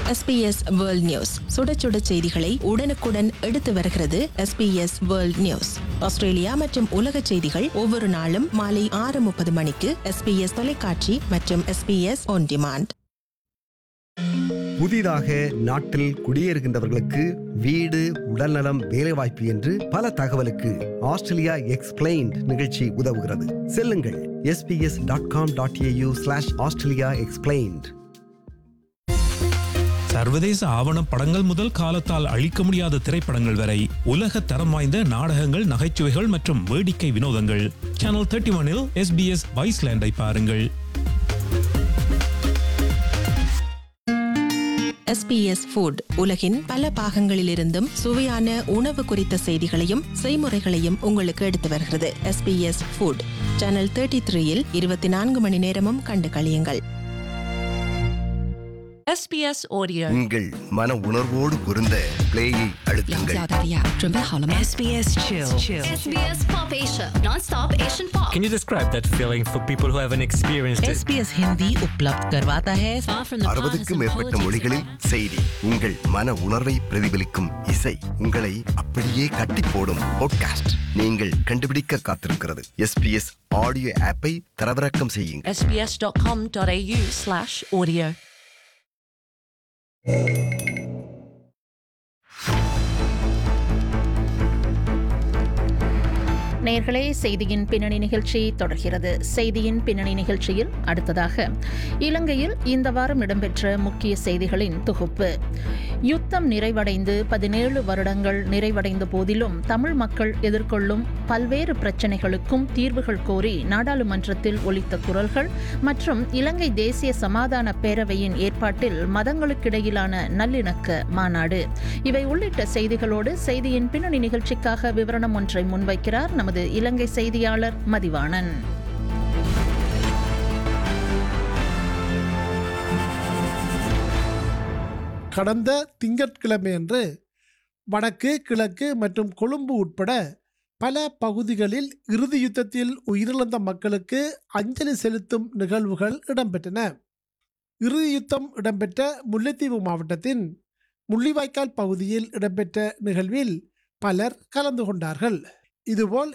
SBS world news, சுட சுட செய்திகளை உடனுக்குடன் எடுத்து வருகிறது SBS வேர்ல்ட் நியூஸ். ஆஸ்திரேலியா மற்றும் உலக செய்திகள் ஒவ்வொரு நாளும் மாலை 6:30 மணிக்கு SBS தொலைக்காட்சி மற்றும் SBS on demand. புதிதாக நாட்டில் குடியேறுகின்றவர்களுக்கு வீடு, உடல்நலம், வேலைவாய்ப்பு என்று பல தகவலுக்கு ஆஸ்திரேலியா எக்ஸ்பிளைன்ட் நிகழ்ச்சி உதவுகிறது. செல்லுங்கள் sbs.com.au/Australia explained. சர்வதேச ஆவண படங்கள் முதல் காலத்தால் அழிக்க முடியாத திரைப்படங்கள் வரை உலக தரம் வாய்ந்த நாடகங்கள், நகைச்சுவைகள் மற்றும் வேடிக்கை வினோதங்கள். சேனல் 31 SBS வைஸ்லேண்டை பாருங்கள். SBS ஃபுட் உலகின் பல பாகங்களிலிருந்தும் சுவையான உணவு குறித்த செய்திகளையும் செய்முறைகளையும் உங்களுக்கு எடுத்து வருகிறது. SBS ஃபுட் சேனல் 33 24 மணி நேரமும் கண்டு களியுங்கள். SBS Audio. உங்கள் மன உணர்வோடு பொருந்த பிளேயை அழுத்துங்கள். SBS Chill. SBS Pop Asia, non-stop Asian pop. Can you describe that feeling for people who haven't experienced it? SBS Hindi उपलब्ध करवाता है 60க்கும் மேற்பட்ட மொழிகளில் செய்தி, உங்கள் மன உணர்வை பிரதிபலிக்கும் இசை, உங்களை அப்படியே கட்டி போடும் பாட்காஸ்ட் நீங்கள் கண்டுபிடிக்க காத்திருக்கிறது. SBS ஆடியோ ஆப்பை தரவிறக்கம் செய்யுங்கள். sbs.com.au/audio. நேயர்களே, செய்தியின் பின்னணி நிகழ்ச்சி தொடர்கிறது. செய்தியின் பின்னணி நிகழ்ச்சியில் அடுத்ததாக இலங்கையில் இந்த வாரம் இடம்பெற்ற முக்கிய செய்திகளின் தொகுப்பு. யுத்தம் நிறைவடைந்து 17 வருடங்கள் நிறைவடைந்த போதிலும் தமிழ் மக்கள் எதிர்கொள்ளும் பல்வேறு பிரச்சினைகளுக்கும் தீர்வுகள் கோரி நாடாளுமன்றத்தில் ஒலித்த குரல்கள் மற்றும் இலங்கை தேசிய சமாதான பேரவையின் ஏற்பாட்டில் மதங்களுக்கிடையிலான நல்லிணக்க மாநாடு, இவை உள்ளிட்ட செய்திகளோடு செய்தியின் பின்னணி நிகழ்ச்சிக்காக விவரணம் ஒன்றை முன்வைக்கிறார் நமது இலங்கை செய்தியாளர் மதிவாணன். கடந்த திங்கட்கிழமையன்று வடக்கு, கிழக்கு மற்றும் கொழும்பு உட்பட பல பகுதிகளில் இறுதி யுத்தத்தில் உயிரிழந்த மக்களுக்கு அஞ்சலி செலுத்தும் நிகழ்வுகள் இடம்பெற்றன. இறுதி யுத்தம் இடம்பெற்ற முல்லைத்தீவு மாவட்டத்தின் முள்ளிவாய்க்கால் பகுதியில் இடம்பெற்ற நிகழ்வில் பலர் கலந்து கொண்டார்கள். இதுபோல்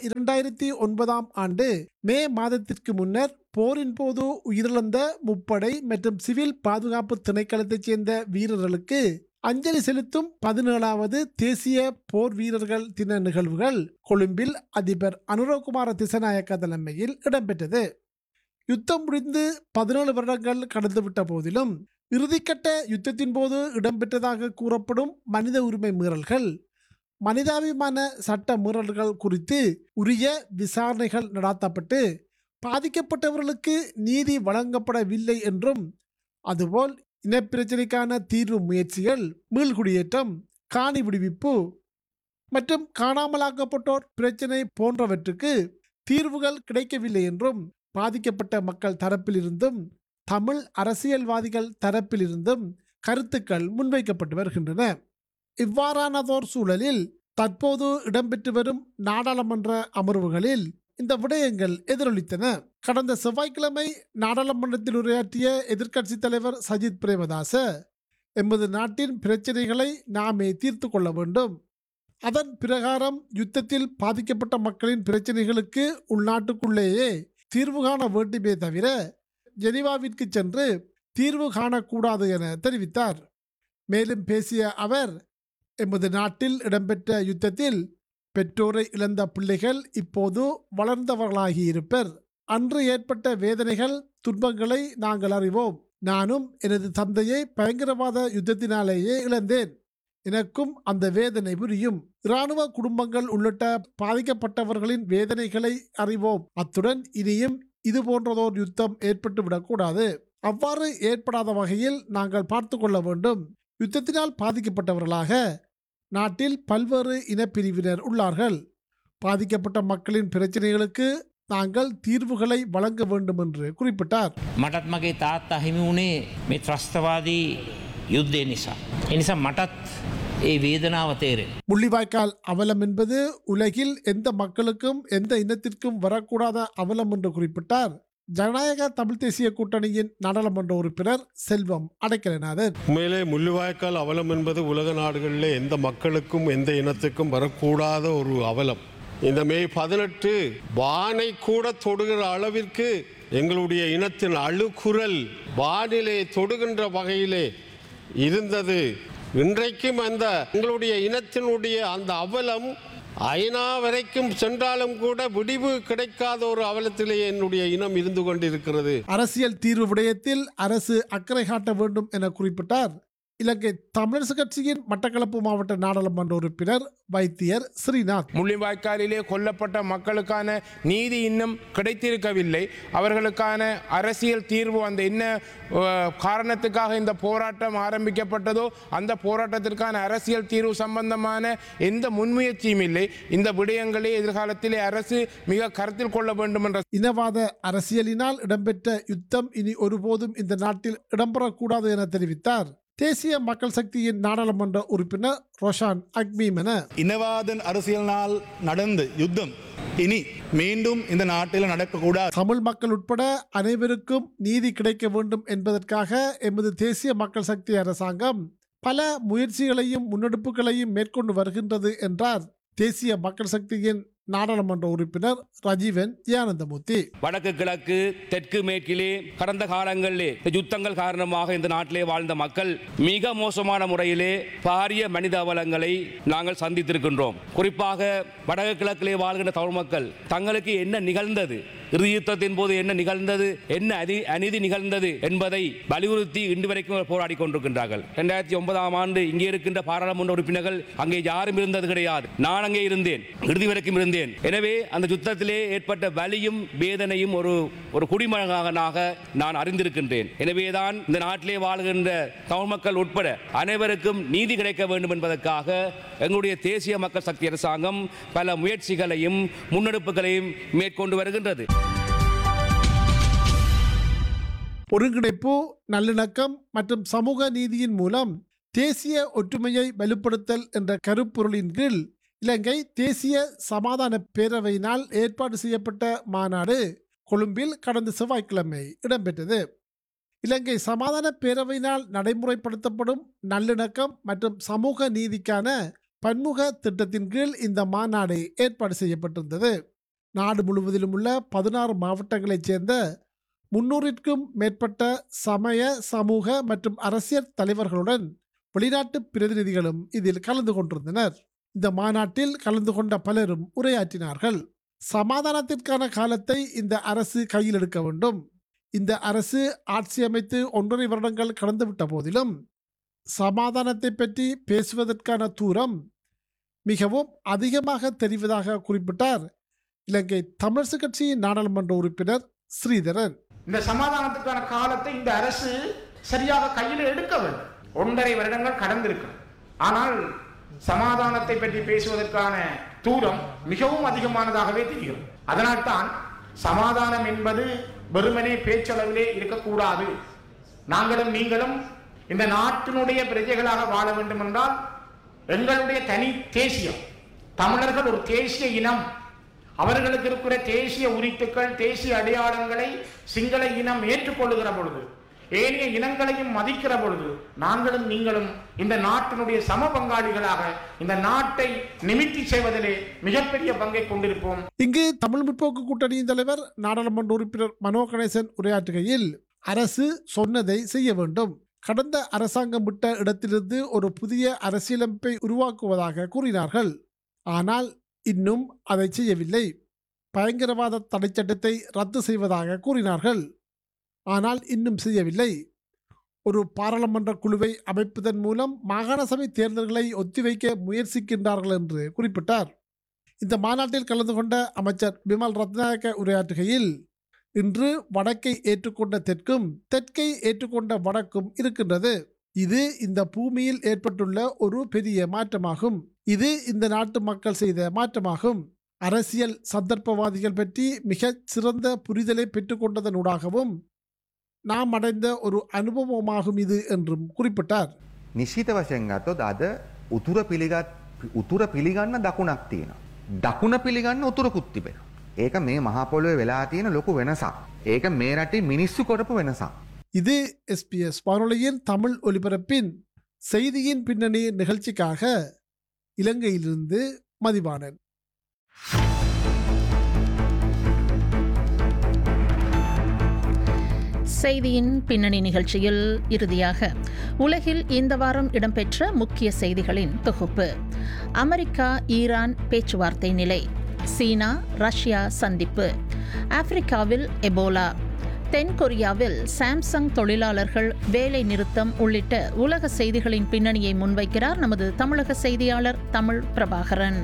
2009 ஆண்டு மே மாதத்திற்கு முன்னர் போரின் போது உயிரிழந்த முப்படை மற்றும் சிவில் பாதுகாப்பு திணைக்களத்தைச் சேர்ந்த வீரர்களுக்கு அஞ்சலி செலுத்தும் 17வது தேசிய போர் வீரர்கள் தின நிகழ்வுகள் கொழும்பில் அதிபர் அனுரகுமார திசாநாயக்க தலைமையில் இடம்பெற்றது. யுத்தம் முடிந்து 17 வருடங்கள் கடந்துவிட்ட போதிலும் இறுதிக்கட்ட யுத்தத்தின் போது இடம்பெற்றதாக கூறப்படும் மனித உரிமை மீறல்கள், மனிதாபிமான சட்ட மீறல்கள் குறித்து உரிய விசாரணைகள் நடாத்தப்பட்டு பாதிக்கப்பட்டவர்களுக்கு நீதி வழங்கப்படவில்லை என்றும், அதுபோல் இனப்பிரச்சினைக்கான தீர்வு முயற்சிகள், மீள்குடியேற்றம், காணி விடுவிப்பு மற்றும் காணாமலாக்கப்பட்டோர் பிரச்சினை போன்றவற்றுக்கு தீர்வுகள் கிடைக்கவில்லை என்றும் பாதிக்கப்பட்ட மக்கள் தரப்பிலிருந்தும் தமிழ் அரசியல்வாதிகள் தரப்பிலிருந்தும் கருத்துக்கள் முன்வைக்கப்பட்டு வருகின்றன. இவ்வாறானதோர் சூழலில் தற்போது இடம்பெற்று வரும் நாடாளுமன்ற அமர்வுகளில் இந்த விடயங்கள் எதிரொலித்தன. கடந்த செவ்வாய்க்கிழமை நாடாளுமன்றத்தில் உரையாற்றிய எதிர்க்கட்சித் தலைவர் சஜித் பிரேமதாச, எமது நாட்டின் பிரச்சனைகளை நாமே தீர்த்து கொள்ள வேண்டும், அதன் பிரகாரம் யுத்தத்தில் பாதிக்கப்பட்ட மக்களின் பிரச்சனைகளுக்கு உள்நாட்டுக்குள்ளேயே தீர்வு காண வேண்டுமே தவிர ஜெனீவாவிற்கு சென்று தீர்வு காணக்கூடாது என தெரிவித்தார். மேலும் பேசிய அவர், எமது நாட்டில் இடம்பெற்ற யுத்தத்தில் பெற்றோரை இழந்த பிள்ளைகள் இப்போது வளர்ந்தவர்களாகியிருப்பர். அன்று ஏற்பட்ட வேதனைகள், துன்பங்களை நாங்கள் அறிவோம். நானும் எனது தந்தையை பயங்கரவாத யுத்தத்தினாலேயே இழந்தேன். எனக்கும் அந்த வேதனை புரியும். இராணுவ குடும்பங்கள் உள்ளிட்ட பாதிக்கப்பட்டவர்களின் வேதனைகளை அறிவோம். அத்துடன் இனியும் இது போன்றதோர் யுத்தம் ஏற்பட்டுவிடக்கூடாது. அவ்வாறு ஏற்படாத வகையில் நாங்கள் பார்த்து கொள்ள வேண்டும். யுத்தத்தினால் பாதிக்கப்பட்டவர்களாக நாட்டில் பல்வேறு இனப்பிரிவினர் உள்ளார்கள். பாதிக்கப்பட்ட மக்களின் பிரச்சனைகளுக்கு நாங்கள் தீர்வுகளை வழங்க வேண்டும் என்று குறிப்பிட்டார். මටත් මගේ තාත්තා හිමි වුණේ මේ ත්‍රස්තවාදී යුද්ධය නිසා. ඒ නිසා මටත් ඒ වේදනාව තේරෙනවා. முள்ளிவாய்க்கால் அவலம் என்பது உலகில் எந்த மக்களுக்கும் எந்த இனத்திற்கும் வரக்கூடாத அவலம் என்று குறிப்பிட்டார். ஜனநாயக தமிழ் தேசிய கூட்டணியின் நாடாளுமன்ற உறுப்பினர் செல்வம் அடைக்கலநாதன். உண்மையிலே முள்ளிவாய்க்கால் அவலம் என்பது உலக நாடுகளில் எந்த மக்களுக்கும் எந்த இனத்துக்கும் வரக்கூடாத ஒரு அவலம். இந்த மே 18 வானை கூட தொடுகிற அளவிற்கு எங்களுடைய இனத்தின் அழுகுரல் வானிலே தொடுகின்ற வகையிலே இருந்தது. இன்றைக்கும் அந்த எங்களுடைய இனத்தினுடைய அந்த அவலம் ஐநா வரைக்கும் சென்றாலும் கூட விடிவு கிடைக்காத ஒரு அவலத்திலே என்னுடைய இனம் இருந்து கொண்டிருக்கிறது. அரசியல் தீர்வு விடயத்தில் அரசு அக்கறை காட்ட வேண்டும் என குறிப்பிட்டார் இலங்கை தமிழரசு கட்சியின் மட்டக்களப்பு மாவட்ட நாடாளுமன்ற உறுப்பினர் வைத்தியர் ஸ்ரீநாத். முள்ளிவாய்க்காலிலே கொல்லப்பட்ட மக்களுக்கான நீதி இன்னும் கிடைத்திருக்கவில்லை. அவர்களுக்கான அரசியல் தீர்வு அந்த என்ன காரணத்துக்காக இந்த போராட்டம் ஆரம்பிக்கப்பட்டதோ அந்த போராட்டத்திற்கான அரசியல் தீர்வு சம்பந்தமான எந்த முன்முயற்சியும் இல்லை. இந்த விடயங்களை எதிர்காலத்திலே அரசு மிக கருத்தில் கொள்ள வேண்டும் என்ற இனவாத அரசியலினால் இடம்பெற்ற யுத்தம் இனி ஒருபோதும் இந்த நாட்டில் இடம்பெறக்கூடாது என தெரிவித்தார் தேசிய மக்கள் சக்தியின் நாடாளுமன்ற உறுப்பினர் ரோஷான் அக்மீமென. இனவாதன் அரசியலினால் நடந்த யுத்தம் இனி மீண்டும் இந்த நாட்டில் நடக்கக்கூடாது. தமிழ் மக்கள் உட்பட அனைவருக்கும் நீதி கிடைக்க வேண்டும் என்பதற்காக எமது தேசிய மக்கள் சக்தி அரசாங்கம் பல முயற்சிகளையும் முன்னெடுப்புகளையும் மேற்கொண்டு வருகின்றது என்றார் தேசிய மக்கள் சக்தியின் நாடாளுமன்ற உறுப்பினர் ரஜீவன் தியானந்தமூர்த்தி. வடக்கு கிழக்கு தெற்கு மேற்கிலே கடந்த காலங்களிலே யுத்தங்கள் காரணமாக இந்த நாட்டிலே வாழ்ந்த மக்கள் மிக மோசமான முறையிலே பாரிய மனித அவலங்களை நாங்கள் சந்தித்திருக்கின்றோம். குறிப்பாக வடக்கு கிழக்கிலே வாழ்கின்ற தமிழ் மக்கள் தங்களுக்கு என்ன நிகழ்ந்தது, இறுதி யுத்தத்தின் போது என்ன நிகழ்ந்தது, என்ன அநீதி நிகழ்ந்தது என்பதை வலியுறுத்தி இன்று வரைக்கும் போராடி கொண்டிருக்கின்றார்கள். 2009ஆம் ஆண்டு இங்கே இருக்கின்ற பாராளுமன்ற உறுப்பினர்கள் அங்கே யாரும் இருந்தது கிடையாது. நான் அங்கே இருந்தேன், இறுதி வரைக்கும் இருந்தேன். எனவே அந்த யுத்தத்திலே ஏற்பட்ட வலியும் வேதனையும் ஒரு குடிமகனாக நான் அறிந்திருக்கின்றேன். எனவேதான் இந்த நாட்டிலே வாழ்கின்ற தமிழ் மக்கள் உட்பட அனைவருக்கும் நீதி கிடைக்க வேண்டும் என்பதற்காக எங்களுடைய தேசிய மக்கள் சக்தி அரசாங்கம் பல முயற்சிகளையும் முன்னெடுப்புகளையும் மேற்கொண்டு வருகின்றது. ஒருங்கிணைப்பு, நல்லிணக்கம் மற்றும் சமூக நீதியின் மூலம் தேசிய ஒற்றுமையை வலுப்படுத்தல் என்ற கருப்பொருளின் கீழ் இலங்கை தேசிய சமாதான பேரவையினால் ஏற்பாடு செய்யப்பட்ட மாநாடு கொழும்பில் கடந்த செவ்வாய்க்கிழமை இடம்பெற்றது. இலங்கை சமாதான பேரவையினால் நடைமுறைப்படுத்தப்படும் நல்லிணக்கம் மற்றும் சமூக நீதிக்கான பன்முக திட்டத்தின் கீழ் இந்த மாநாடு ஏற்பாடு செய்யப்பட்டிருந்தது. நாடு முழுவதிலும் உள்ள 16 மாவட்டங்களைச் சேர்ந்த 300ற்கும் மேற்பட்ட சமய, சமூக மற்றும் அரசியல் தலைவர்களுடன் வெளிநாட்டு பிரதிநிதிகளும் இதில் கலந்து கொண்டிருந்தனர். இந்த மாநாட்டில் கலந்து கொண்ட பலரும் உரையாற்றினார்கள். சமாதானத்திற்கான காலத்தை இந்த அரசு கையில் எடுக்க வேண்டும். இந்த அரசு ஆட்சி அமைத்து 1.5 வருடங்கள் கடந்துவிட்ட போதிலும் சமாதானத்தை பற்றி பேசுவதற்கான தூரம் மிகவும் அதிகமாக தெரிவதாக குறிப்பிட்டார் இலங்கை தமிழரசு கட்சியின் நாடாளுமன்ற உறுப்பினர் ஸ்ரீதரன். இந்த சமாதானத்துக்கான காலத்தை இந்த அரசு சரியாக கையில் எடுக்க வேண்டும். 1.5 வருடங்கள் கடந்திருக்கு. ஆனால் சமாதானத்தை பற்றி பேசுவதற்கான தூரம் மிகவும் அதிகமானதாகவே தெரிகிறது. அதனால்தான் சமாதானம் என்பது வெறுமனே பேச்சளவிலே இருக்கக்கூடாது. நாங்களும் நீங்களும் இந்த நாட்டினுடைய பிரஜைகளாக வாழ வேண்டும் என்றால் எங்களுடைய தனி தேசியம், தமிழர்கள் ஒரு தேசிய இனம், அவர்களுக்கு இருக்கிற தேசிய உரித்துக்கள், தேசிய அடையாளங்களை சிங்கள இனம் ஏற்றுக்கொள்ளுகிற பொழுது, ஏனைய இனங்களையும் மதிக்கிற பொழுது நாங்களும் நீங்களும் இந்த நாட்டினுடைய சம பங்காளிகளாக இந்த நாட்டை நிமித்தி செய்வதிலே மிகப்பெரிய பங்கை கொண்டிருப்போம். இங்கு தமிழ் முற்போக்கு கூட்டணியின் தலைவர் நாடாளுமன்ற உறுப்பினர் மனோ கணேசன் உரையாற்றுகையில் அரசு சொன்னதை செய்ய வேண்டும், கடந்த அரசாங்கம் விட்ட இடத்திலிருந்து ஒரு புதிய அரசியலமைப்பை உருவாக்குவதாக கூறினார்கள். ஆனால் இன்னும் அதை செய்யவில்லை. பயங்கரவாத தடை சட்டத்தை ரத்து செய்வதாக கூறினார்கள். ஆனால் இன்னும் செய்யவில்லை. ஒரு பாராளுமன்ற குழுவை அமைப்பதன் மூலம் மாகாண சபை தேர்தல்களை ஒத்திவைக்க முயற்சிக்கின்றார்கள் என்று குறிப்பிட்டார். இந்த மாநாட்டில் கலந்து கொண்ட அமைச்சர் பிமல் ரத்நாயக்க உரையாற்றுகையில் இன்று வடக்கை ஏற்றுக்கொண்ட தெற்கும் தெற்கை ஏற்றுக்கொண்ட வடக்கும் இருக்கின்றது. இது இந்த பூமியில் ஏற்பட்டுள்ள ஒரு பெரிய மாற்றமாகும். இது இந்த நாட்டு மக்கள் செய்த மாற்றமாகும். அரசியல் சந்தர்ப்பவாதிகள் பற்றி மிக சிறந்த புரிதலை பெற்றுக்கொண்டதனூடாகவும் நாம் அடைந்த ஒரு அனுபவமாகும் இது என்றும் குறிப்பிட்டார். නිශ්චිත වශයෙන් ගත්තොත් අද උතුර පිළිගන්න දකුණක් තියෙනවා. දකුණ පිළිගන්න උතුරකුත් තිබෙනවා. ඒක මේ මහා පොළොවේ වෙලා තියෙන ලොකු වෙනසක්. ඒක මේ රටේ මිනිස්සු කරපු වෙනසක්. இது எஸ்பிஎஸ் வானொலியின் தமிழ் ஒலிபரப்பின் செய்தியின் பின்னணி நிகழ்ச்சிக்காக இலங்கையிலிருந்து மதிவாணன். செய்தியின் பின்னணி நிகழ்ச்சியில் இறுதியாக உலகில் இந்த வாரம் இடம்பெற்ற முக்கிய செய்திகளின் தொகுப்பு. அமெரிக்கா ஈரான் பேச்சுவார்த்தை நிலை, சீனா ரஷ்யா சந்திப்பு, ஆப்பிரிக்காவில் எபோலா, தென்கொரியாவில் சாம்சங் தொழிலாளர்கள் வேலை நிறுத்தம் உள்ளிட்ட உலக செய்திகளின் பின்னணியை முன்வைக்கிறார் நமது தமிழக செய்தியாளர் தமிழ் பிரபாகரன்.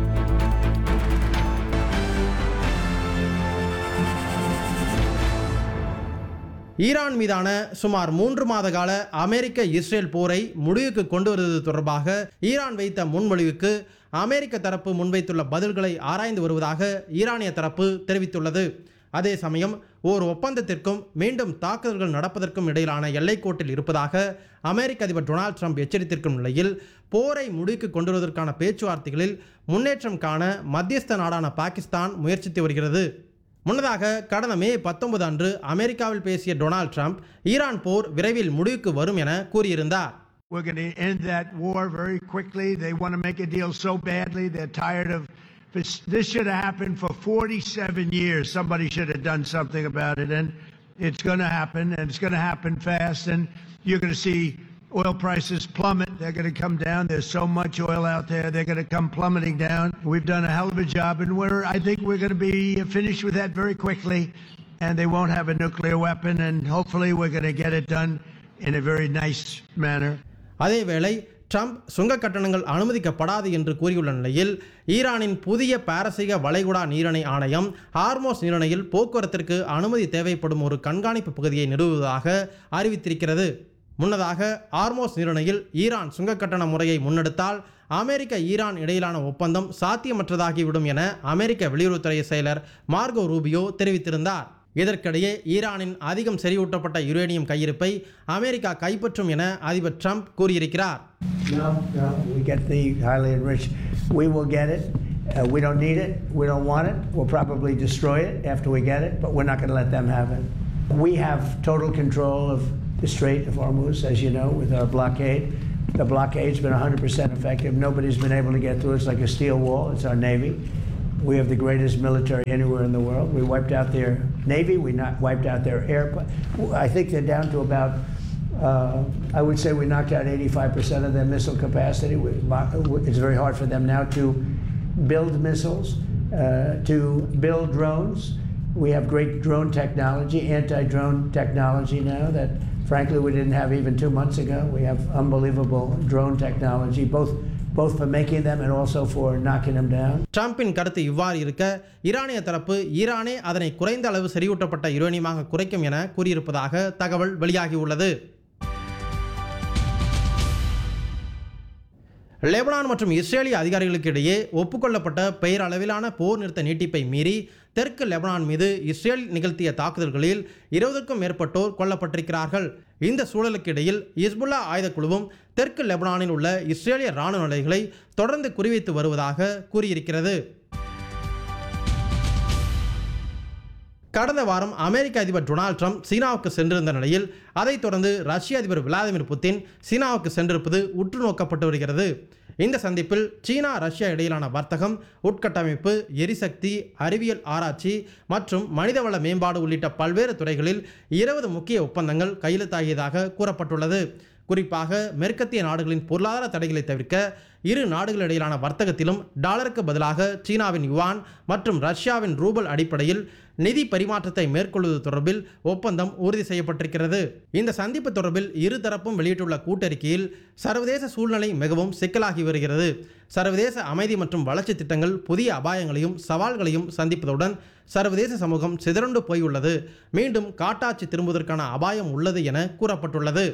ஈரான் மீதான சுமார் 3 மாத கால அமெரிக்க இஸ்ரேல் போரை முடிவுக்கு கொண்டு வருவது தொடர்பாக ஈரான் வைத்த முன்மொழிவுக்கு அமெரிக்க தரப்பு முன்வைத்துள்ள பதில்களை ஆராய்ந்து வருவதாக ஈரானிய தரப்பு தெரிவித்துள்ளது. அதே சமயம் ஓர் ஒப்பந்தத்திற்கும் மீண்டும் தாக்குதல்கள் நடப்பதற்கும் இடையிலான எல்லைக்கோட்டில் இருப்பதாக அமெரிக்க அதிபர் டொனால்ட் ட்ரம்ப் எச்சரித்திருக்கும் நிலையில் போரை முடிவுக்கு கொண்டு வருவதற்கான பேச்சுவார்த்தைகளில் முன்னேற்றம் காண மத்தியஸ்த நாடான பாகிஸ்தான் முயற்சித்து வருகிறது. முன்னதாக கடந்த மே 19 அன்று அமெரிக்காவில் பேசிய டொனால்ட் ட்ரம்ப் ஈரான் போர் விரைவில் முடிவுக்கு வரும் என கூறியிருந்தார். We're going to end that war very quickly. They want to make a deal so badly. They're tired of this. Should have happened for 47 years. Somebody should have done something about it, and it's going to happen, and it's going to happen fast, and you're going to see oil prices plummet. They're going to come down. There's so much oil out there. They're going to come plummeting down. We've done a hell of a job, and I think we're going to be finished with that very quickly, and they won't have a nuclear weapon, and hopefully we're going to get it done in a very nice manner. அதேவேளை Trump சுங்க கட்டணங்கள் அனுமதிக்கப்படாது என்று கூறியுள்ள நிலையில் ஈரானின் புதிய பாரசீக வளைகுடா நீரிணை ஆணையம் ஹார்மோஸ் நீரிணையில் போக்குவரத்திற்கு அனுமதி தேவைப்படும் ஒரு கண்காணிப்பு பகுதியை நிறுவுவதாக அறிவித்திருக்கிறது. முன்னதாக ஹார்மோஸ் நீரிணையில் ஈரான் சுங்க கட்டண முறையை முன்னெடுத்தால் அமெரிக்க ஈரான் இடையிலான ஒப்பந்தம் சாத்தியமற்றதாகிவிடும் என அமெரிக்க வெளியுறவுத்துறை செயலர் மார்கோ ரூபியோ தெரிவித்திருந்தார். இதற்கிடையே ஈரானின் அதிகம் செறிவூட்டப்பட்ட யுரேனியம் கையிருப்பை அமெரிக்கா கைப்பற்றும் என அதிபர் ட்ரம்ப் கூறியிருக்கிறார். No, we get the highly enriched. We will get it. We don't need it. We don't want it. We'll probably destroy it after we get it, but we're not going to let them have it. We have total control of the Strait of Hormuz, as you know, with our blockade. The blockade's been 100% effective. Nobody's been able to get through. It's like a steel wall. It's our Navy. We have the greatest military anywhere in the world. We wiped out their Navy. We wiped out their air. I think they're down to about, I would say we knocked out 85% of their missile capacity. It's very hard for them now to build missiles, to build drones. We have great drone technology, anti-drone technology now that frankly we didn't have even 2 months ago. We have unbelievable drone technology, both for making them and also for knocking them down. ட்ரம்பின் கருத்து இவ்வாறு இருக்க ஈரானிய தரப்பு ஈரானே அதனை குறைந்த அளவு செறிவூட்டப்பட்ட யுரேனியமாக குறைக்கும் என கூறியிருப்பதாக தகவல் வெளியாகியுள்ளது. லெபனான் மற்றும் இஸ்ரேலிய அதிகாரிகளுக்கு இடையே ஒப்புக்கொள்ளப்பட்ட பெயரளவிலான போர் நிறுத்த நீட்டிப்பை மீறி தெற்கு லெபனான் மீது இஸ்ரேல் நிகழ்த்திய தாக்குதல்களில் 20க்கும் மேற்பட்டோர் கொல்லப்பட்டிருக்கிறார்கள். இந்த சூழலுக்கு இடையில் ஹிஸ்புல்லா ஆயுதக்குழுவும் தெற்கு லெபனானில் உள்ள இஸ்ரேலிய இராணுவ நிலைகளை தொடர்ந்து குறிவைத்து வருவதாக கூறியிருக்கிறது. கடந்த வாரம் அமெரிக்க அதிபர் டொனால்ட் ட்ரம்ப் சீனாவுக்கு சென்றிருந்த நிலையில் அதைத் தொடர்ந்து ரஷ்ய அதிபர் விளாடிமிர் புட்டின் சீனாவுக்கு சென்றிருப்பது உற்று நோக்கப்பட்டு வருகிறது. இந்த சந்திப்பில் சீனா ரஷ்யா இடையிலான வர்த்தகம், உட்கட்டமைப்பு, எரிசக்தி, அறிவியல் ஆராய்ச்சி மற்றும் மனிதவள மேம்பாடு உள்ளிட்ட பல்வேறு துறைகளில் 20 முக்கிய ஒப்பந்தங்கள் கையெழுத்தாகியதாக கூறப்பட்டுள்ளது. குறிப்பாக மேற்கத்திய நாடுகளின் பொருளாதார தடைகளை தவிர்க்க இரு நாடுகளிடையிலான வர்த்தகத்திலும் டாலருக்கு பதிலாக சீனாவின் யுவான் மற்றும் ரஷ்யாவின் ரூபல் அடிப்படையில் நிதி பரிமாற்றத்தை மேற்கொள்வது தொடர்பில் ஒப்பந்தம் உறுதி செய்யப்பட்டிருக்கிறது. இந்த சந்திப்பு தொடர்பில் இருதரப்பும் வெளியிட்டுள்ள கூட்டறிக்கையில் சர்வதேச சூழ்நிலை மிகவும் சிக்கலாகி வருகிறது. சர்வதேச அமைதி மற்றும் வளர்ச்சி திட்டங்கள் புதிய அபாயங்களையும் சவால்களையும் சந்திப்பதுடன் சர்வதேச சமூகம் சிதறண்டு போயுள்ளது. மீண்டும் காட்டாட்சி திரும்புவதற்கான அபாயம் உள்ளது என கூறப்பட்டுள்ளது.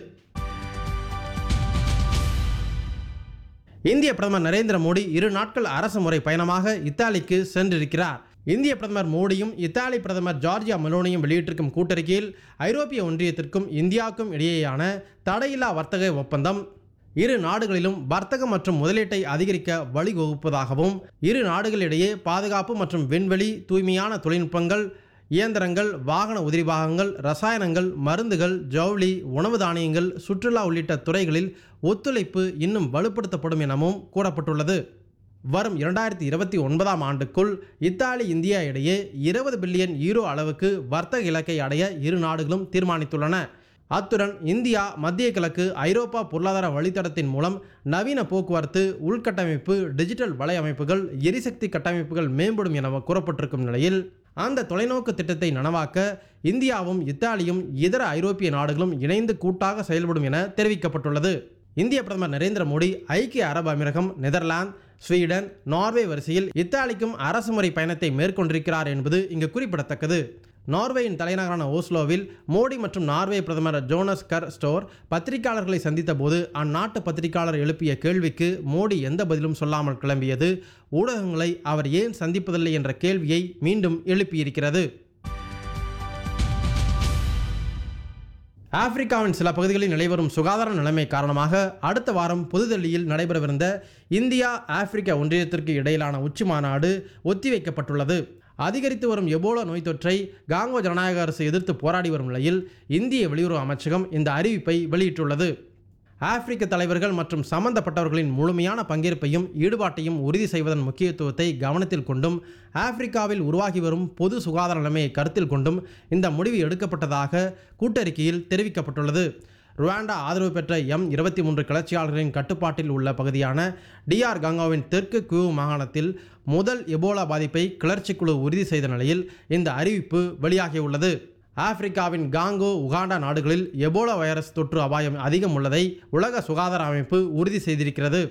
இந்திய பிரதமர் நரேந்திர மோடி 2 நாட்கள் அரசு முறை பயணமாக இத்தாலிக்கு சென்றிருக்கிறார். இந்திய பிரதமர் மோடியும் இத்தாலி பிரதமர் ஜார்ஜியா மெலோனியும் வெளியிட்டிருக்கும் கூட்டறிக்கையில் ஐரோப்பிய ஒன்றியத்திற்கும் இந்தியாவுக்கும் இடையேயான தடையில்லா வர்த்தக ஒப்பந்தம் இரு நாடுகளிலும் வர்த்தகம் மற்றும் முதலீட்டை அதிகரிக்க வழிவகுப்பதாகவும், இரு நாடுகளிடையே பாதுகாப்பு மற்றும் விண்வெளி, தூய்மையான தொழில்நுட்பங்கள், இயந்திரங்கள், வாகன உதிரி பாகங்கள், ரசாயனங்கள், மருந்துகள், ஜவுளி, உணவு தானியங்கள், சுற்றுலா உள்ளிட்ட துறைகளில் ஒத்துழைப்பு இன்னும் வலுப்படுத்தப்படும் எனவும் கூறப்பட்டுள்ளது. வரும் 2029ஆம் ஆண்டுக்குள் இத்தாலி, இந்தியா இடையே 20 பில்லியன் யூரோ அளவுக்கு வர்த்தக இலக்கை அடைய இரு நாடுகளும் தீர்மானித்துள்ளன. அத்துடன் இந்தியா மத்திய கிழக்கு ஐரோப்பா பொருளாதார வழித்தடத்தின் மூலம் நவீன போக்குவரத்து, உள்கட்டமைப்பு, டிஜிட்டல் வலையமைப்புகள், எரிசக்தி கட்டமைப்புகள் மேம்படும் என கூறப்பட்டிருக்கும் நிலையில் அந்த தொலைநோக்கு திட்டத்தை நனவாக்க இந்தியாவும் இத்தாலியும் இதர ஐரோப்பிய நாடுகளும் இணைந்து கூட்டாக செயல்படும் என தெரிவிக்கப்பட்டுள்ளது. இந்திய பிரதமர் நரேந்திர மோடி ஐக்கிய அரபு அமீரகம், நெதர்லாந்து, ஸ்வீடன், நார்வே வரிசையில் இத்தாலிக்கும் அரசுமுறை பயணத்தை மேற்கொண்டிருக்கிறார் என்பது இங்கு குறிப்பிடத்தக்கது. நார்வேயின் தலைநகரான ஓஸ்லோவில் மோடி மற்றும் நார்வே பிரதமர் ஜோனஸ் கர் ஸ்டோர் பத்திரிகையாளர்களை சந்தித்த போது அந்நாட்டு பத்திரிகையாளர் எழுப்பிய கேள்விக்கு மோடி எந்த பதிலும் சொல்லாமல் கிளம்பியது ஊடகங்களை அவர் ஏன் சந்திப்பதில்லை என்ற கேள்வியை மீண்டும் எழுப்பியிருக்கிறது. ஆப்பிரிக்காவின் சில பகுதிகளில் நிலைவரும் சுகாதார நிலைமை காரணமாக அடுத்த வாரம் புதுதில்லியில் நடைபெறவிருந்த இந்தியா ஆப்பிரிக்கா ஒன்றியத்திற்கு இடையிலான உச்சி மாநாடு ஒத்திவைக்கப்பட்டுள்ளது. அதிகரித்து வரும் எபோலா நோய் தொற்றை காங்கோ ஜனநாயக அரசு எதிர்த்து போராடி வரும் நிலையில் இந்திய வெளியுறவு அமைச்சகம் இந்த அறிவிப்பை வெளியிட்டுள்ளது. ஆப்பிரிக்க தலைவர்கள் மற்றும் சம்பந்தப்பட்டவர்களின் முழுமையான பங்கேற்பையும் ஈடுபாட்டையும் உறுதி செய்வதன் முக்கியத்துவத்தை கவனத்தில் கொண்டும் ஆப்பிரிக்காவில் உருவாகி வரும் பொது சுகாதார நிலைமையை கருத்தில் கொண்டும் இந்த முடிவு எடுக்கப்பட்டதாக கூட்டறிக்கையில் தெரிவிக்கப்பட்டுள்ளது. ருவாண்டா ஆதரவு பெற்ற M23 கிளர்ச்சியாளர்களின் கட்டுப்பாட்டில் உள்ள பகுதியான DR காங்கோவின் தெற்கு கியூ மாகாணத்தில் முதல் எபோலா பாதிப்பை கிளர்ச்சி குழு உறுதி செய்த நிலையில் இந்த அறிவிப்பு வெளியாகியுள்ளது. ஆப்பிரிக்காவின் காங்கோ, உகாண்டா நாடுகளில் எபோலா வைரஸ் தொற்று அபாயம் அதிகம் உள்ளதை உலக சுகாதார அமைப்பு உறுதி செய்திருக்கிறது.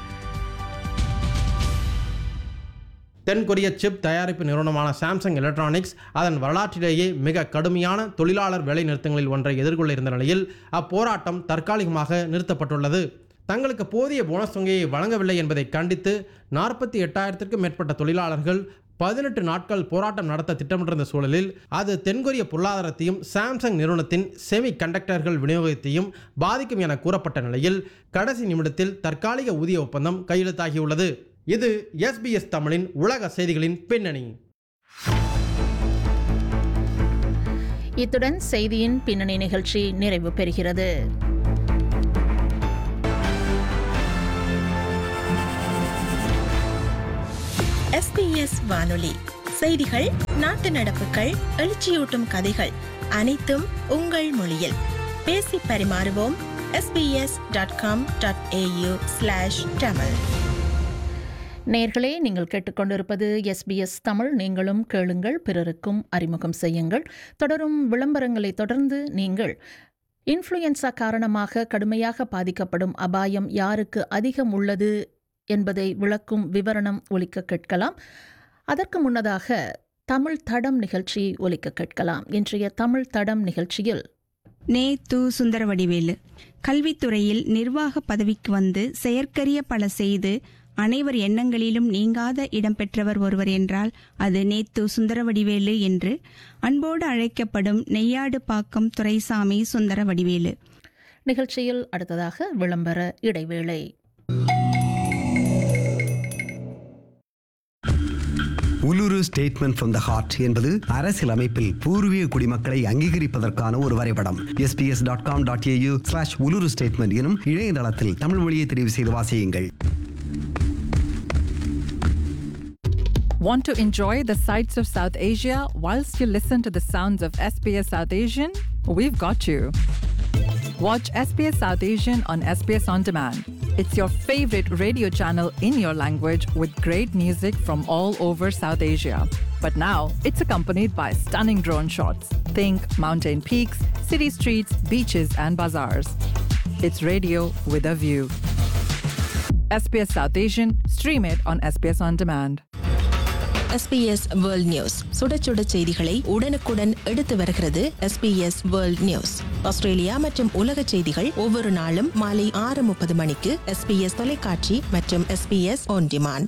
தென்கொரிய சிப் தயாரிப்பு நிறுவனமான சாம்சங் எலக்ட்ரானிக்ஸ் அதன் வரலாற்றிலேயே மிக கடுமையான தொழிலாளர் வேலை நிறுத்தங்களில் ஒன்றை எதிர்கொள்ள இருந்த நிலையில் அப்போராட்டம் தற்காலிகமாக நிறுத்தப்பட்டுள்ளது. தங்களுக்கு போதிய போனஸ் தொகையை வழங்கவில்லை என்பதை கண்டித்து 48,000க்கும் மேற்பட்ட தொழிலாளர்கள் 18 நாட்கள் போராட்டம் நடத்த திட்டமிட்டிருந்த சூழலில் அது தென்கொரிய பொருளாதாரத்தையும் சாம்சங் நிறுவனத்தின் செமி கண்டக்டர்கள் விநியோகத்தையும் பாதிக்கும் என கூறப்பட்ட நிலையில் கடைசி நிமிடத்தில் தற்காலிக ஊதிய ஒப்பந்தம் கையெழுத்தாகியுள்ளது. இது SBS தமிழின் உலக செய்திகளின் பின்னணி. இத்துடன் செய்தியின் பின்னணி நிகழ்ச்சி நிறைவு பெறுகிறது. SBS வானொலி செய்திகள், நாட்டு நடப்புகள், எழுச்சியூட்டும் கதைகள் அனைத்தும் உங்கள் மொழியில். பேசி பரிமாறுவோம். sbs.com.au/tamil. நேயர்களே, நீங்கள் கேட்டுக்கொண்டிருப்பது SBS தமிழ். நீங்களும் கேளுங்கள், பிறருக்கும் அறிமுகம் செய்யுங்கள். தொடரும் விளம்பரங்களை தொடர்ந்து நீங்கள் இன்ஃப்ளூயன்சா காரணமாக கடுமையாக பாதிக்கப்படும் அபாயம் யாருக்கு அதிகம் உள்ளது என்பதை விளக்கும் விவரணம் ஒலிக்க கேட்கலாம். அதற்கு முன்னதாக தமிழ் தடம் நிகழ்ச்சி ஒலிக்க கேட்கலாம். இன்றைய தமிழ் தடம் நிகழ்ச்சியில் நேத்து சுந்தரவடிவேலு கல்வித்துறையில் நிர்வாக பதவிக்கு வந்து செயற்கரிய பல செய்து அனைவர் எண்ணங்களிலும் நீங்காத இடம்பெற்றவர் ஒருவர் என்றால் அது நேத்து சுந்தரவடிவேலு என்று அன்போடு அழைக்கப்படும் நெய்யாடு பாக்கம் துரைசாமி சுந்தரவடிவேலு. நிகழ்ச்சியில் அடுத்ததாக விளம்பர இடைவேளை. Uluru statement from the heart என்பது அரசியல் அமைப்பில் பூர்வீக குடிமக்களை அங்கீகரிப்பதற்கான ஒரு வரைபடம். sbs.com.au/uluru statement எனும் இணையதளத்தில் தமிழ் மொழியை தெரிவு செய்து வாசியுங்கள். Want to enjoy the sights of South Asia whilst you listen to the sounds of SBS South Asian? We've got you. Watch SBS South Asian on SBS On Demand. It's your favorite radio channel in your language with great music from all over South Asia. But now it's accompanied by stunning drone shots. Think mountain peaks, city streets, beaches and bazaars. It's radio with a view. SBS South Asian, stream it on SBS On Demand. SBS World News சுட சுட செய்திகளை உடனுக்குடன் எடுத்து வருகிறது. SBS World News. Australia மற்றும் உலக செய்திகள் ஒவ்வொரு நாளும் மாலை 6:30 மணிக்கு SBS தொலைக்காட்சி மற்றும் SBS On Demand.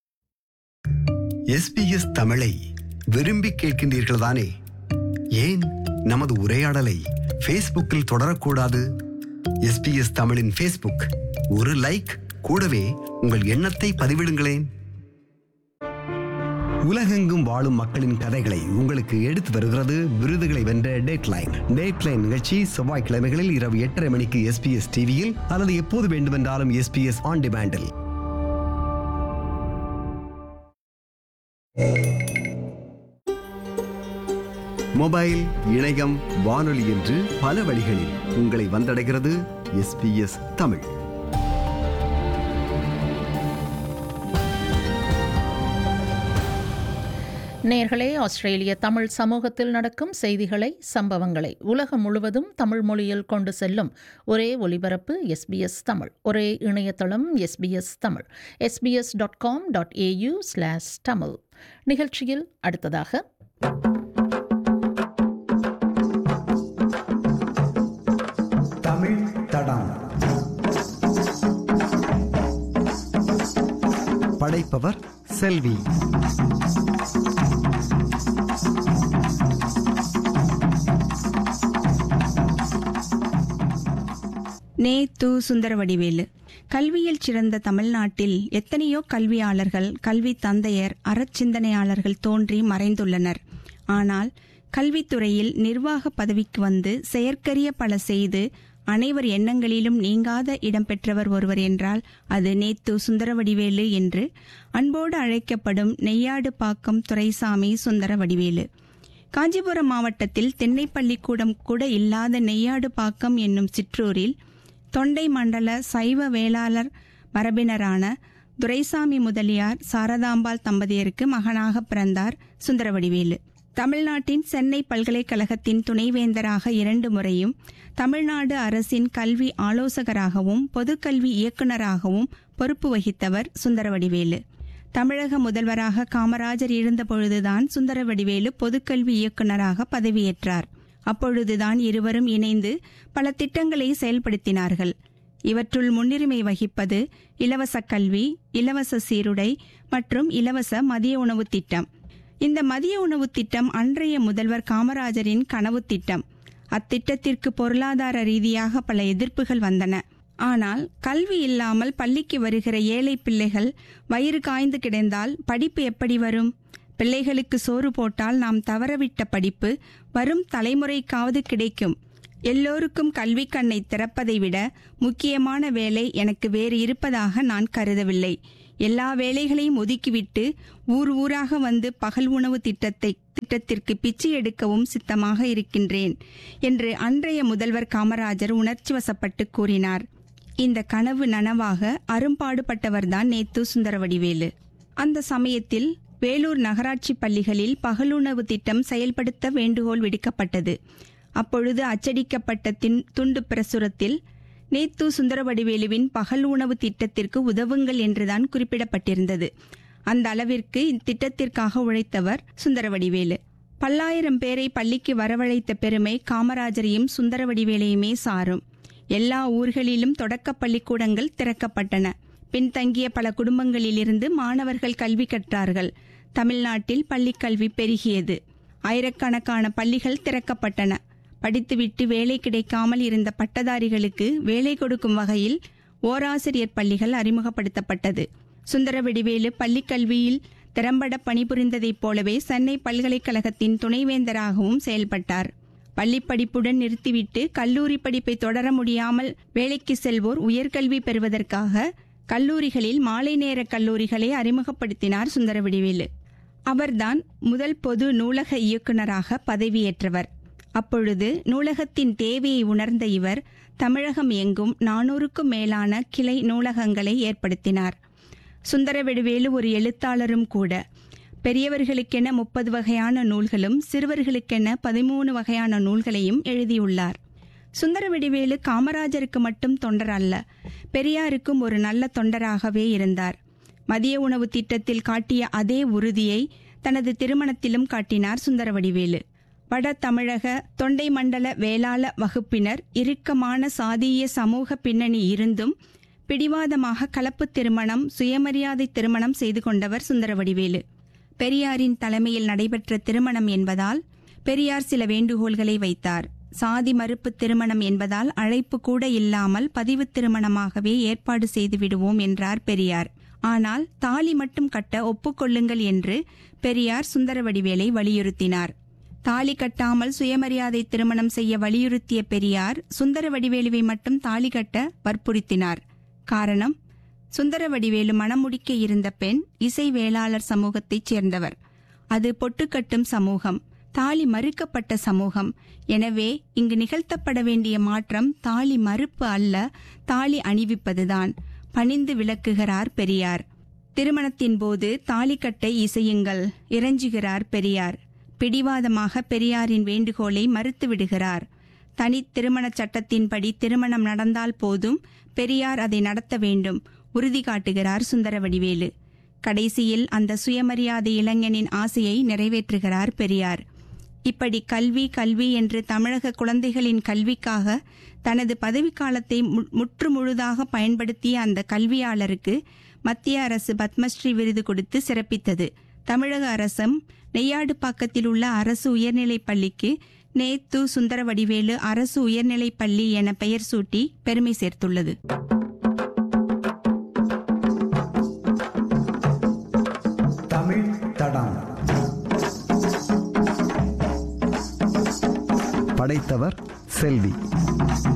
SBS தமிழை விரும்பி கேட்கின்றீர்கள் தானே? ஏன் நமது உரையாடலை ஃபேஸ்புக்கில் தொடரக்கூடாது? SBS தமிழின் ஃபேஸ்புக், ஒரு லைக், கூடவே உங்கள் எண்ணத்தை பதிவிடுங்களேன். உலகெங்கும் வாழும் மக்களின் கதைகளை உங்களுக்கு எடுத்து வருகிறது விருதுகளை வென்ற டேட்லைன். டேட்லைன் நிகழ்ச்சி செவ்வாய்க்கிழமைகளில் இரவு 8:30 மணிக்கு SBS டிவியில் அல்லது எப்போது வேண்டுமென்றாலும் SBS ஆன் டிமாண்டில். மொபைல், இணையம், வானொலி என்று பல வழிகளில் உங்களை வந்தடைகிறது SBS தமிழ். நேயர்களே, ஆஸ்திரேலிய தமிழ் சமூகத்தில் நடக்கும் செய்திகளை, சம்பவங்களை உலகம் முழுவதும் தமிழ் மொழியில் கொண்டு செல்லும் ஒரே ஒலிபரப்பு SBS தமிழ். ஒரே இணையதளம் SBS தமிழ். sbs.com.au/tamil. நிகழ்ச்சியில் அடுத்ததாக தமிழ் தடம். படைப்பவர் செல்வி. நேத்து சுந்தரவடிவேலு. கல்வியில் சிறந்த தமிழ்நாட்டில் எத்தனையோ கல்வியாளர்கள், கல்வி தந்தையர், அறச்சிந்தனையாளர்கள் தோன்றி மறைந்துள்ளனர். ஆனால் கல்வித்துறையில் நிர்வாக பதவிக்கு வந்து செயற்கரிய பல செய்து அனைவர் எண்ணங்களிலும் நீங்காத இடம்பெற்றவர் ஒருவர் என்றால் அது நேத்து சுந்தரவடிவேலு என்று அன்போடு அழைக்கப்படும் நெய்யாடுபாக்கம் துரைசாமி சுந்தரவடிவேலு. காஞ்சிபுரம் மாவட்டத்தில் தென்னைப்பள்ளிக்கூடம் கூட இல்லாத நெய்யாடுபாக்கம் என்னும் சிற்றூரில் தொண்டை மண்டல சைவ வேளாளர் மரபினரான துரைசாமி முதலியார் சாரதாம்பாள் தம்பதியருக்கு மகனாக பிறந்தார் சுந்தரவடிவேலு. தமிழ்நாட்டின் சென்னை பல்கலைக்கழகத்தின் துணைவேந்தராக 2 முறையும், தமிழ்நாடு அரசின் கல்வி ஆலோசகராகவும் பொதுக்கல்வி இயக்குநராகவும் பொறுப்பு வகித்தவர் சுந்தரவடிவேலு. தமிழக முதல்வராக காமராஜர் இருந்தபொழுதுதான் சுந்தரவடிவேலு பொதுக்கல்வி இயக்குநராக பதவியேற்றார். அப்பொழுதுதான் இருவரும் இணைந்து பல திட்டங்களை செயல்படுத்தினார்கள். இவற்றுள் முன்னுரிமை வகிப்பது இலவச கல்வி, இலவச சீருடை மற்றும் இலவச மதிய உணவு திட்டம். இந்த மதிய உணவு திட்டம் அன்றைய முதல்வர் காமராஜரின் கனவு திட்டம். அத்திட்டத்திற்கு பொருளாதார ரீதியாக பல எதிர்ப்புகள் வந்தன. ஆனால் கல்வி இல்லாமல் பள்ளிக்கு வருகிற ஏழை பிள்ளைகள் வயிறு காய்ந்து கிடந்தால் படிப்பு எப்படி வரும்? பிள்ளைகளுக்கு சோறு போட்டால் நாம் தவறவிட்ட படிப்பு வரும் தலைமுறைக்காவது கிடைக்கும். எல்லோருக்கும் கல்வி கண்ணை திறப்பதை விட முக்கியமான வேலை எனக்கு வேறு இருப்பதாக நான் கருதவில்லை. எல்லா வேலைகளையும் ஒதுக்கிவிட்டு ஊர் ஊராக வந்து பகல் உணவு திட்டத்திற்கு பிச்சை எடுக்கவும் சித்தமாக இருக்கின்றேன் என்று அன்றைய முதல்வர் காமராஜர் உணர்ச்சி வசப்பட்டு கூறினார். இந்த கனவு நனவாக அரும்பாடுபட்டவர்தான் நேத்து சுந்தரவடிவேலு. அந்த சமயத்தில் வேலூர் நகராட்சி பள்ளிகளில் பகலுணவு திட்டம் செயல்படுத்த வேண்டுகோள் விடுக்கப்பட்டது. அப்பொழுது அச்சடிக்கப்பட்ட துண்டு பிரசுரத்தில் நேத்து சுந்தரவடிவேலுவின் பகல் உணவு திட்டத்திற்கு உதவுங்கள் என்றுதான் குறிப்பிடப்பட்டிருந்தது. அந்த அளவிற்கு இத்திட்டத்திற்காக உழைத்தவர் சுந்தரவடிவேலு. பல்லாயிரம் பேரை பள்ளிக்கு வரவழைத்த பெருமை காமராஜரையும் சுந்தரவடிவேலையுமே சாரும். எல்லா ஊர்களிலும் தொடக்க பள்ளிக்கூடங்கள் திறக்கப்பட்டன. பின்தங்கிய பல குடும்பங்களிலிருந்து மாணவர்கள் கல்வி கற்றார்கள். தமிழ்நாட்டில் பள்ளிக்கல்வி பெருகியது. ஆயிரக்கணக்கான பள்ளிகள் திறக்கப்பட்டன. படித்துவிட்டு வேலை கிடைக்காமல் இருந்த பட்டதாரிகளுக்கு வேலை கொடுக்கும் வகையில் ஓராசிரியர் பள்ளிகள் அறிமுகப்படுத்தப்பட்டது. சுந்தரவடிவேலு பள்ளிக்கல்வியில் திறம்பட பணிபுரிந்ததைப் போலவே சென்னை பல்கலைக்கழகத்தின் துணைவேந்தராகவும் செயல்பட்டார். பள்ளிப்படிப்புடன் நிறுத்திவிட்டு கல்லூரி படிப்பை தொடர முடியாமல் வேலைக்கு செல்வோர் உயர்கல்வி பெறுவதற்காக கல்லூரிகளில் மாலை நேர கல்லூரிகளை அறிமுகப்படுத்தினார் சுந்தரவடிவேலு. அவர்தான் முதல் பொது நூலக இயக்குநராக பதவியேற்றவர். அப்பொழுது நூலகத்தின் தேவையை உணர்ந்த இவர் தமிழகம் எங்கும் 400க்கும் மேலான கிளை நூலகங்களை ஏற்படுத்தினார். சுந்தரவடிவேலு ஒரு எழுத்தாளரும் கூட. பெரியவர்களுக்கென 30 வகையான நூல்களும் சிறுவர்களுக்கென 13 வகையான நூல்களையும் எழுதியுள்ளார். சுந்தரவடிவேலு காமராஜருக்கு மட்டும் தொண்டர் அல்ல, பெரியாருக்கும் ஒரு நல்ல தொண்டராகவே இருந்தார். மதிய உணவு திட்டத்தில் காட்டிய அதே உறுதியை தனது திருமணத்திலும் காட்டினார் சுந்தரவடிவேலு. வட தமிழக தொண்டை மண்டல வேளாள வகுப்பினர் இறுக்கமான சாதிய சமூக பின்னணி இருந்தும் பிடிவாதமாக கலப்பு திருமணம், சுயமரியாதை திருமணம் செய்து கொண்டவர் சுந்தரவடிவேலு. பெரியாரின் தலைமையில் நடைபெற்ற திருமணம் என்பதால் பெரியார் சில வேண்டுகோள்களை வைத்தார். சாதி மறுப்பு திருமணம் என்பதால் அழைப்பு கூட இல்லாமல் பதிவு திருமணமாகவே ஏற்பாடு செய்து விடுவோம் என்றார் பெரியார். ஆனால் தாலி மட்டும் கட்ட ஒப்புக்கொள்ளுங்கள் என்று பெரியார் சுந்தரவடிவேலை வலியுறுத்தினார். தாலி கட்டாமல் சுயமரியாதை திருமணம் செய்ய வலியுறுத்திய பெரியார் சுந்தரவடிவேலுவை மட்டும் தாலி கட்ட வற்புறுத்தினார். காரணம், சுந்தரவடிவேலு மணமுடிக்க இருந்த பெண் இசை வேளாளர் சமூகத்தைச் சேர்ந்தவர். அது பொட்டுக்கட்டும் சமூகம், தாலி மறுக்கப்பட்ட சமூகம். எனவே இங்கு நிகழ்த்தப்பட வேண்டிய மாற்றம் தாலி மறுப்பு அல்ல, தாலி அணிவிப்பதுதான். பணிந்து விளக்குகிறார் பெரியார். திருமணத்தின் போது தாலி கட்ட இசையுங்கள் இறைஞ்சுகிறார் பெரியார். பிடிவாதமாக பெரியாரின் வேண்டுகோளை மறுத்துவிடுகிறார். தனி திருமண சட்டத்தின்படி திருமணம் நடந்தால் போதும், பெரியார் அதை நடத்த வேண்டும் உறுதி காட்டுகிறார் சுந்தரவடிவேலு. கடைசியில் அந்த சுயமரியாதை இளைஞனின் ஆசையை நிறைவேற்றுகிறார் பெரியார். இப்படி கல்வி கல்வி என்று தமிழக குழந்தைகளின் கல்விக்காக தனது பதவிக்காலத்தை முற்றுமுழுதாக பயன்படுத்திய அந்த கல்வியாளருக்கு மத்திய அரசு பத்மஸ்ரீ விருது கொடுத்து சிறப்பித்தது. தமிழக அரசும் நெய்யாடுப்பாக்கத்தில் உள்ள அரசு உயர்நிலைப் பள்ளிக்கு நேத்து சுந்தரவடிவேலு அரசு உயர்நிலைப் பள்ளி என பெயர் சூட்டி பெருமை சேர்த்துள்ளது. தமிழ் தடம் படைத்தவர் செல்வி.